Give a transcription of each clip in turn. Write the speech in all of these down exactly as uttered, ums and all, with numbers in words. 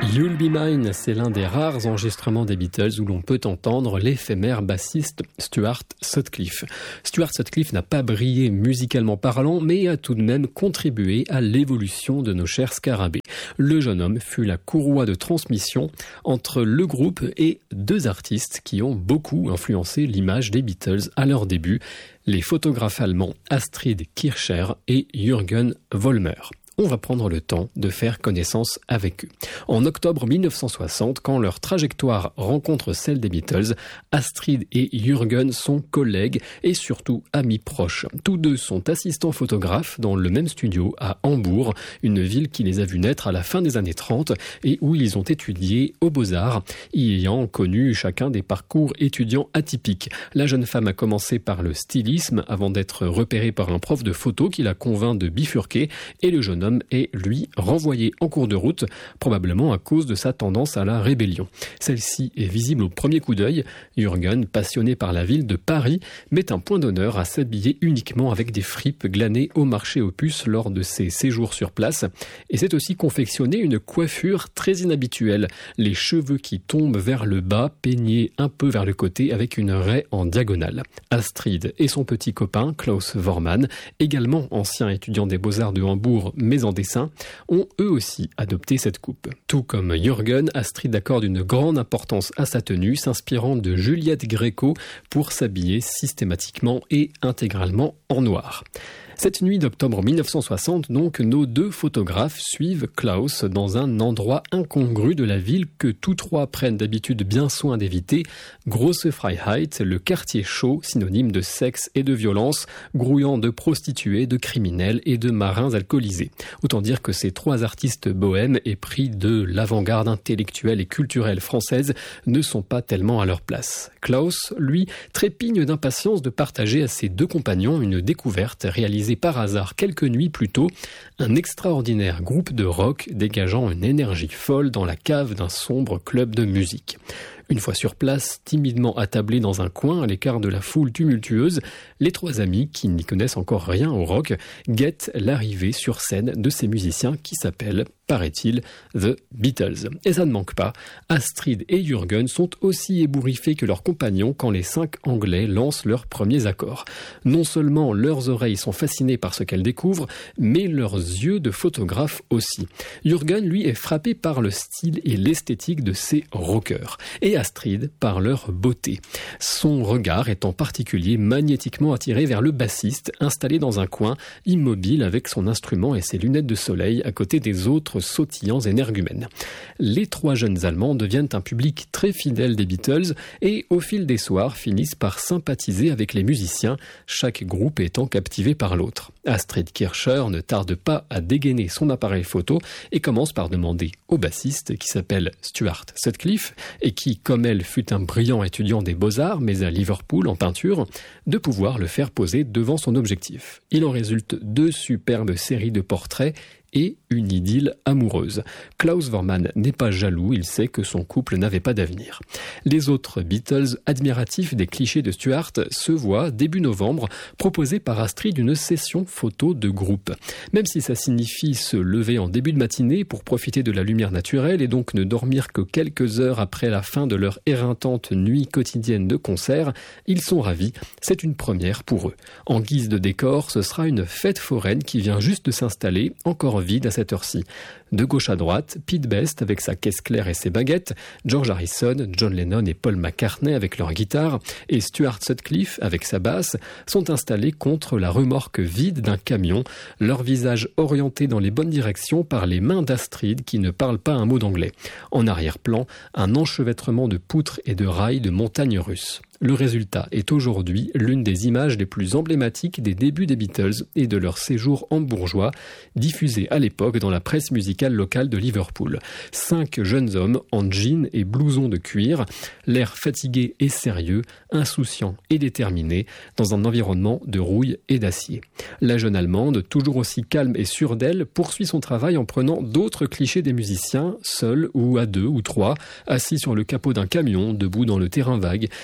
You'll Be Mine, c'est l'un des rares enregistrements des Beatles où l'on peut entendre l'éphémère bassiste Stuart Sutcliffe. Stuart Sutcliffe n'a pas brillé musicalement parlant, mais a tout de même contribué à l'évolution de nos chers scarabées. Le jeune homme fut la courroie de transmission entre le groupe et deux artistes qui ont beaucoup influencé l'image des Beatles à leur début, les photographes allemands Astrid Kirchherr et Jürgen Vollmer. On va prendre le temps de faire connaissance avec eux. En octobre mille neuf cent soixante, quand leur trajectoire rencontre celle des Beatles, Astrid et Jürgen sont collègues et surtout amis proches. Tous deux sont assistants photographes dans le même studio à Hambourg, une ville qui les a vus naître à la fin des années trente et où ils ont étudié aux Beaux-Arts, y ayant connu chacun des parcours étudiants atypiques. La jeune femme a commencé par le stylisme avant d'être repérée par un prof de photo qui la convainc de bifurquer et le jeune homme est, lui, renvoyé en cours de route, probablement à cause de sa tendance à la rébellion. Celle-ci est visible au premier coup d'œil. Jürgen, passionné par la ville de Paris, met un point d'honneur à s'habiller uniquement avec des fripes glanées au marché aux puces lors de ses séjours sur place. Et c'est aussi confectionné une coiffure très inhabituelle. Les cheveux qui tombent vers le bas, peignés un peu vers le côté avec une raie en diagonale. Astrid et son petit copain, Klaus Voormann, également ancien étudiant des Beaux-Arts de Hambourg, mais en dessin, ont eux aussi adopté cette coupe. Tout comme Jürgen, Astrid accorde une grande importance à sa tenue, s'inspirant de Juliette Gréco pour s'habiller systématiquement et intégralement en noir. Cette nuit d'octobre mille neuf cent soixante, donc, nos deux photographes suivent Klaus dans un endroit incongru de la ville que tous trois prennent d'habitude bien soin d'éviter, Grosse Freiheit, le quartier chaud, synonyme de sexe et de violence, grouillant de prostituées, de criminels et de marins alcoolisés. Autant dire que ces trois artistes bohèmes épris de l'avant-garde intellectuelle et culturelle française ne sont pas tellement à leur place. Klaus, lui, trépigne d'impatience de partager à ses deux compagnons une découverte réalisée par hasard quelques nuits plus tôt, un extraordinaire groupe de rock dégageant une énergie folle dans la cave d'un sombre club de musique. Une fois sur place, timidement attablés dans un coin à l'écart de la foule tumultueuse, les trois amis, qui n'y connaissent encore rien au rock, guettent l'arrivée sur scène de ces musiciens qui s'appellent, paraît-il, The Beatles. Et ça ne manque pas, Astrid et Jürgen sont aussi ébouriffés que leurs compagnons quand les cinq Anglais lancent leurs premiers accords. Non seulement leurs oreilles sont fascinées par ce qu'elles découvrent, mais leurs yeux de photographes aussi. Jürgen, lui, est frappé par le style et l'esthétique de ces rockers. Et Astrid par leur beauté. Son regard est en particulier magnétiquement attiré vers le bassiste, installé dans un coin, immobile avec son instrument et ses lunettes de soleil à côté des autres sautillants énergumènes. Les trois jeunes Allemands deviennent un public très fidèle des Beatles et au fil des soirs finissent par sympathiser avec les musiciens, chaque groupe étant captivé par l'autre. Astrid Kirchherr ne tarde pas à dégainer son appareil photo et commence par demander au bassiste, qui s'appelle Stuart Sutcliffe et qui, comme elle, fut un brillant étudiant des Beaux-Arts, mais à Liverpool en peinture, de pouvoir le faire poser devant son objectif. Il en résulte deux superbes séries de portraits et une idylle amoureuse. Klaus Voormann n'est pas jaloux, il sait que son couple n'avait pas d'avenir. Les autres Beatles, admiratifs des clichés de Stuart, se voient, début novembre, proposer par Astrid une session photo de groupe. Même si ça signifie se lever en début de matinée pour profiter de la lumière naturelle et donc ne dormir que quelques heures après la fin de leur éreintante nuit quotidienne de concert, ils sont ravis, c'est une première pour eux. En guise de décor, ce sera une fête foraine qui vient juste de s'installer, encore vide à cette heure-ci. De gauche à droite, Pete Best avec sa caisse claire et ses baguettes, George Harrison, John Lennon et Paul McCartney avec leur guitare et Stuart Sutcliffe avec sa basse sont installés contre la remorque vide d'un camion, leur visage orienté dans les bonnes directions par les mains d'Astrid qui ne parle pas un mot d'anglais. En arrière-plan, un enchevêtrement de poutres et de rails de montagnes russes. Le résultat est aujourd'hui l'une des images les plus emblématiques des débuts des Beatles et de leur séjour hambourgeois, diffusée à l'époque dans la presse musicale locale de Liverpool. Cinq jeunes hommes en jeans et blousons de cuir, l'air fatigué et sérieux, insouciant et déterminé, dans un environnement de rouille et d'acier. La jeune Allemande, toujours aussi calme et sûre d'elle, poursuit son travail en prenant d'autres clichés des musiciens, seuls ou à deux ou trois, assis sur le capot d'un camion, debout dans le terrain vague, et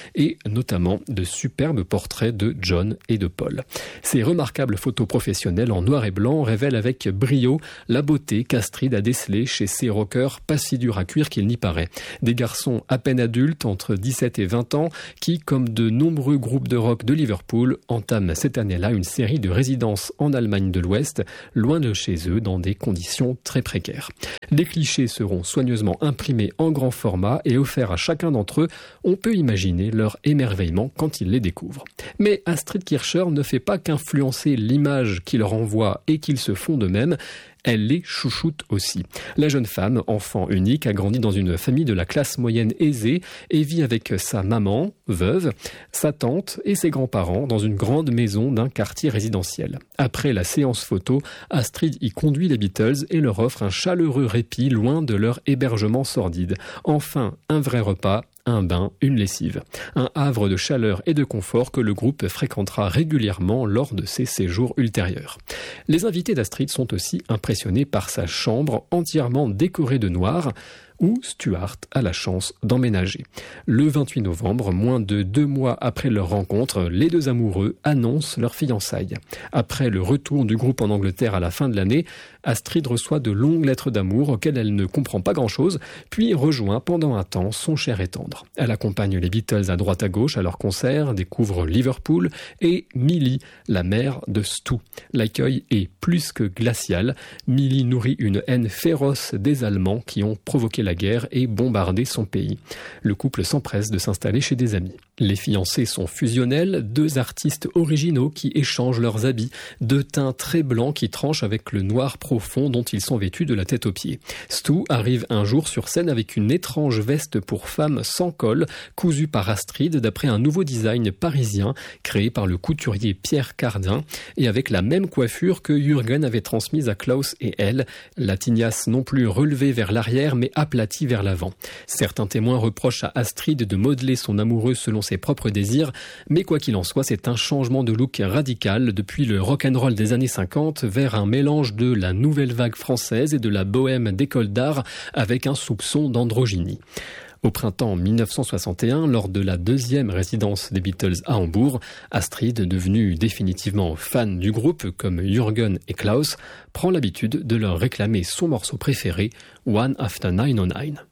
notamment de superbes portraits de John et de Paul. Ces remarquables photos professionnelles en noir et blanc révèlent avec brio la beauté qu'Astrid a décelée chez ces rockers pas si durs à cuire qu'il n'y paraît. Des garçons à peine adultes, entre dix-sept et vingt ans, qui, comme de nombreux groupes de rock de Liverpool, entament cette année-là une série de résidences en Allemagne de l'Ouest, loin de chez eux, dans des conditions très précaires. Les clichés seront soigneusement imprimés en grand format et offerts à chacun d'entre eux. On peut imaginer leur émerveillement quand ils les découvrent. Mais Astrid Kircher ne fait pas qu'influencer l'image qu'ils renvoient et qu'ils se font d'eux-mêmes. Elle les chouchoute aussi. La jeune femme, enfant unique, a grandi dans une famille de la classe moyenne aisée et vit avec sa maman, veuve, sa tante et ses grands-parents dans une grande maison d'un quartier résidentiel. Après la séance photo, Astrid y conduit les Beatles et leur offre un chaleureux répit loin de leur hébergement sordide. Enfin, un vrai repas, un bain, une lessive. Un havre de chaleur et de confort que le groupe fréquentera régulièrement lors de ses séjours ultérieurs. Les invités d'Astrid sont aussi impressionnés par sa chambre entièrement décorée de noir, où Stuart a la chance d'emménager. Le vingt-huit novembre, moins de deux mois après leur rencontre, les deux amoureux annoncent leur fiançailles. Après le retour du groupe en Angleterre à la fin de l'année, Astrid reçoit de longues lettres d'amour auxquelles elle ne comprend pas grand-chose, puis rejoint pendant un temps son cher et tendre. Elle accompagne les Beatles à droite à gauche à leurs concerts, découvre Liverpool et Millie, la mère de Stu. L'accueil est plus que glacial. Millie nourrit une haine féroce des Allemands qui ont provoqué la guerre et bombardé son pays. Le couple s'empresse de s'installer chez des amis. Les fiancés sont fusionnels, deux artistes originaux qui échangent leurs habits, deux teints très blancs qui tranchent avec le noir profond dont ils sont vêtus de la tête aux pieds. Stu arrive un jour sur scène avec une étrange veste pour femme sans col, cousue par Astrid d'après un nouveau design parisien créé par le couturier Pierre Cardin et avec la même coiffure que Jürgen avait transmise à Klaus et elle, la tignasse non plus relevée vers l'arrière mais aplatie vers l'avant. Certains témoins reprochent à Astrid de modeler son amoureux selon ses propres désirs, mais quoi qu'il en soit, c'est un changement de look radical depuis le rock'n'roll des années cinquante vers un mélange de la nouvelle vague française et de la bohème d'école d'art avec un soupçon d'androgynie. Au printemps mille neuf cent soixante et un, lors de la deuxième résidence des Beatles à Hambourg, Astrid, devenue définitivement fan du groupe comme Jürgen et Klaus, prend l'habitude de leur réclamer son morceau préféré, One After nine oh nine.